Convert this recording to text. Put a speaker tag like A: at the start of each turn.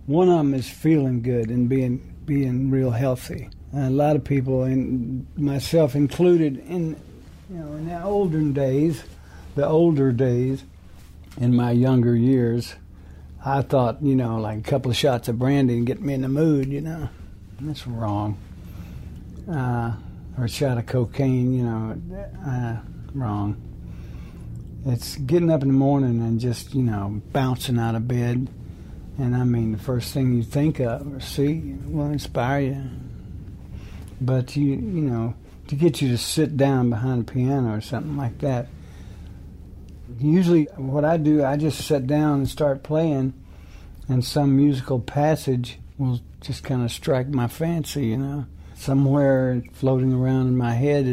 A: One of them is feeling good and being real healthy. A lot of people, and myself included, in the older days, in my younger years, I thought, like a couple of shots of brandy and get me in the mood, That's wrong. Or a shot of cocaine, wrong. It's getting up in the morning and just, bouncing out of bed. And I mean, the first thing you think of or see will inspire you. But, to get you to sit down behind a piano or something like that, usually what I do, I just sit down and start playing, and some musical passage will just kind of strike my fancy, Somewhere floating around in my head